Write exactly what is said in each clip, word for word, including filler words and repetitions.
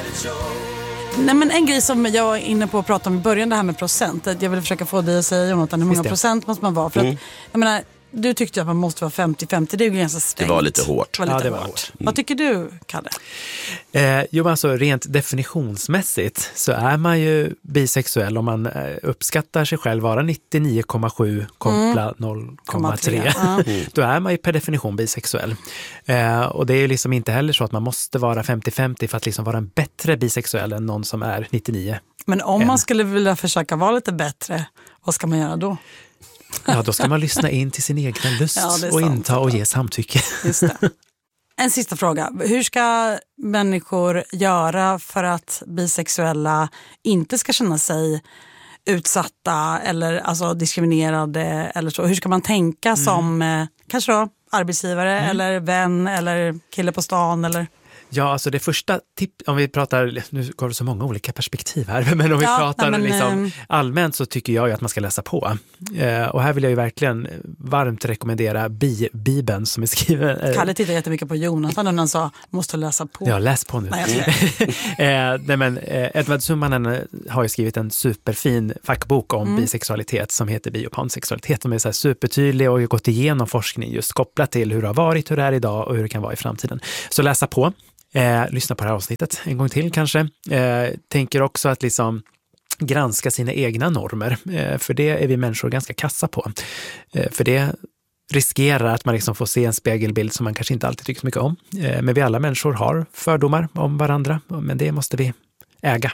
Nej, men en grej som jag var inne på att prata om i början, det här med procent. Jag vill försöka få dig att säga, Jonathan, hur många procent måste man vara? För mm. att, jag menar, du tyckte att man måste vara femtio femtio, det är ju ganska strängt. Det var lite hårt. Det var lite ja, det var hårt. hårt. Mm. Vad tycker du, Kalle? Eh, jo, alltså rent definitionsmässigt så är man ju bisexuell om man eh, uppskattar sig själv vara nittionio komma sju koppla mm. noll komma tre. Mm. Då är man ju per definition bisexuell. Eh, och det är ju liksom inte heller så att man måste vara femtio femtio för att liksom vara en bättre bisexuell än någon som är nittionio. Men om en. man skulle vilja försöka vara lite bättre, vad ska man göra då? Ja, då ska man lyssna in till sin egen lust ja, och sant, inta och ge samtycke. Just det. En sista fråga. Hur ska människor göra för att bisexuella inte ska känna sig utsatta eller alltså diskriminerade eller så? Hur ska man tänka mm. som eh, kanske då arbetsgivare mm. eller vän eller kille på stan eller... Ja, alltså det första tipp, om vi pratar, nu går det så många olika perspektiv här, men om vi ja, pratar nej, men, liksom, allmänt så tycker jag ju att man ska läsa på. Eh, och här vill jag ju verkligen varmt rekommendera Bi- Bibeln som är skriven. Eh, Kalle tittar jättemycket på Jonathan när han sa, måste läsa på. Ja, läs på nu. Nej, eh, nej men eh, Edward Summanen har ju skrivit en superfin fackbok om mm. bisexualitet som heter Bi- och pansexualitet. Som är så här supertydlig och har gått igenom forskning just kopplat till hur det har varit, hur det är idag och hur det kan vara i framtiden. Så läsa på. Eh, lyssna på det här avsnittet en gång till kanske. Eh, tänker också att liksom granska sina egna normer. Eh, för det är vi människor ganska kassa på. Eh, för det riskerar att man liksom får se en spegelbild som man kanske inte alltid tycker så mycket om. Eh, men vi alla människor har fördomar om varandra. Men det måste vi äga.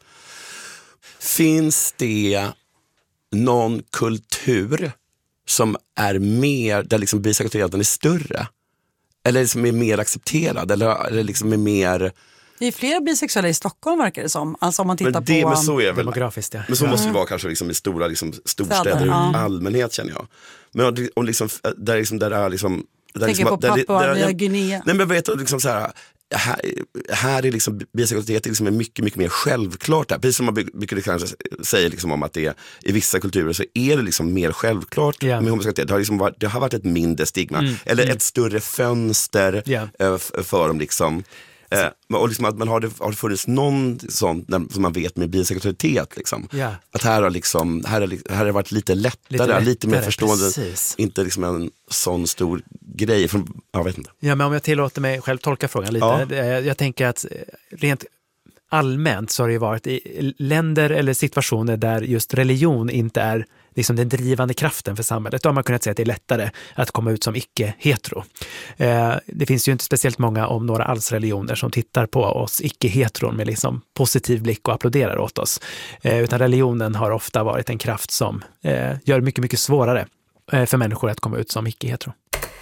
Finns det någon kultur som är mer, där liksom bisexualiteten är större? Eller som är mer accepterad? Eller, eller liksom är mer... Det är fler bisexuella i Stockholm verkar det som. Alltså om man tittar men det, på... Men så är väl, demografiskt, ja. Men så mm. måste det vara kanske liksom i stora liksom, storstäder i ja. allmänhet känner jag. Men och liksom, där, liksom, där är liksom... Där tänker liksom, på Papua Nya Guinea. Nej men vet du, liksom så här... Här, här är liksom bisexualitet liksom är mycket, mycket mer självklart där. Precis som man brukar kanske säga liksom om att det är, i vissa kulturer så är det liksom mer självklart yeah. med homosexualitet. Det har, liksom varit, det har varit ett mindre stigma. Mm. Eller mm. ett större fönster yeah. äh, för dem liksom. Eh, och liksom att man har det, har det funnits någon sån när, som man vet med bisexualitet liksom. Yeah. Att här har liksom här har, här har det varit lite lättare, lite, lättare, lite mer förstående. Precis. Inte liksom en sån stor grej från, jag vet inte. Ja, men om jag tillåter mig själv tolka frågan lite. Ja. Jag tänker att rent allmänt så har det ju varit i länder eller situationer där just religion inte är liksom den drivande kraften för samhället. Då har man kunnat säga att det är lättare att komma ut som icke-hetero. Eh, det finns ju inte speciellt många om några alls religioner som tittar på oss icke-heteron med liksom positiv blick och applåderar åt oss. Eh, utan religionen har ofta varit en kraft som eh, gör mycket, mycket svårare eh, för människor att komma ut som icke-hetero.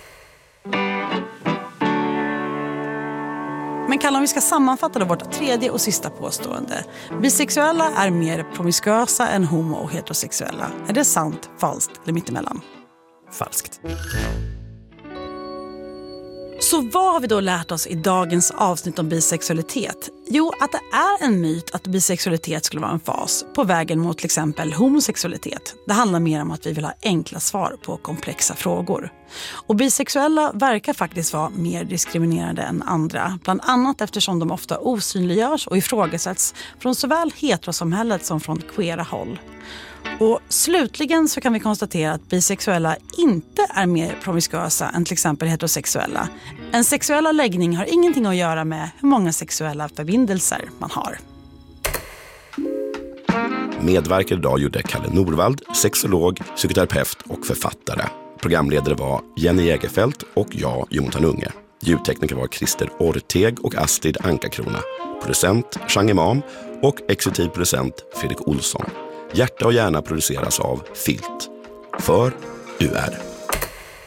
Men Kalle, om vi ska sammanfatta då vårt tredje och sista påstående. Bisexuella är mer promiskuösa än homo- och heterosexuella. Är det sant, falskt eller mittemellan? Falskt. Så vad har vi då lärt oss i dagens avsnitt om bisexualitet? Jo, att det är en myt att bisexualitet skulle vara en fas på vägen mot till exempel homosexualitet. Det handlar mer om att vi vill ha enkla svar på komplexa frågor. Och bisexuella verkar faktiskt vara mer diskriminerade än andra, bland annat eftersom de ofta osynliggörs och ifrågasätts från såväl heterosamhället som från queera håll. Och slutligen så kan vi konstatera att bisexuella inte är mer promiskuösa än till exempel heterosexuella. En sexuella läggning har ingenting att göra med hur många sexuella förbindelser man har. Medverkade idag gjorde Kalle Norvald, sexolog, psykoterapeut och författare. Programledare var Jenny Jägerfelt och jag, Jonathan Unge. Ljudtekniker var Christer Orteg och Astrid Ankarkrona. Producent Chang Imam och exekutiv producent Fredrik Olsson. Hjärta och hjärna produceras av Filt. För U R.